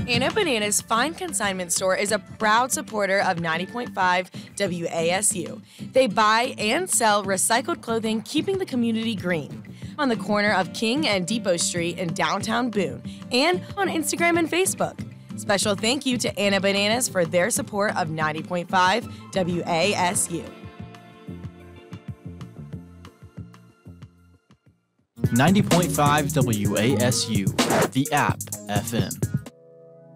Anna Banana's Fine Consignment Store is a proud supporter of 90.5 WASU. They buy and sell recycled clothing, keeping the community green. On the corner of King and Depot Street in downtown Boone, and on Instagram and Facebook. Special thank you to Anna Bananas for their support of 90.5 WASU. 90.5 WASU, the app FM.